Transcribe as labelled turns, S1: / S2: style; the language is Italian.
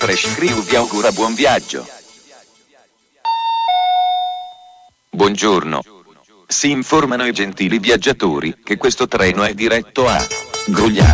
S1: Trash Crew vi augura buon viaggio. Buongiorno. Si informano i gentili viaggiatori che questo treno è diretto a Grugliasco.